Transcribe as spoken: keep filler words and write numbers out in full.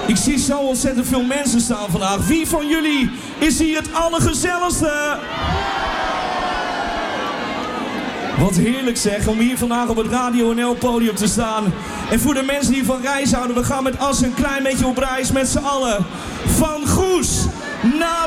Ik zie zo ontzettend veel mensen staan vandaag. Wie van jullie is hier het allergezelligste? Wat heerlijk zeg, om hier vandaag op het Radio N L-podium te staan. En voor de mensen die van reis houden, we gaan met Assen een klein beetje op reis met z'n allen. Van Goes naar